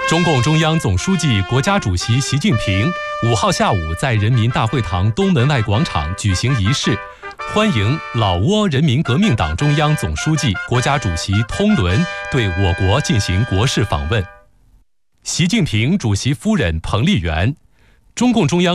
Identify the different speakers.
Speaker 1: 中共中央总书记、国家主席习近平5号下午在人民大会堂东门外广场举行仪式，欢迎老挝人民革命党中央总书记、国家主席通伦对我国进行国事访问。习近平主席夫人彭丽媛，中共中央